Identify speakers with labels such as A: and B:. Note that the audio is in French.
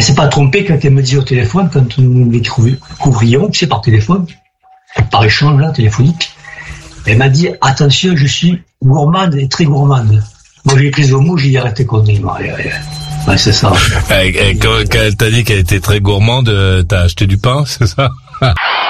A: s'est pas trompée quand elle me dit au téléphone, quand nous découvrions, tu sais, par téléphone, par échange là, téléphonique, elle m'a dit, attention, je suis gourmande et très gourmande. Moi, j'ai pris au mot, j'ai arrêté conneries. Ouais, c'est ça.
B: Quand elle t'a dit qu'elle était très gourmande, t'as acheté du pain, c'est ça?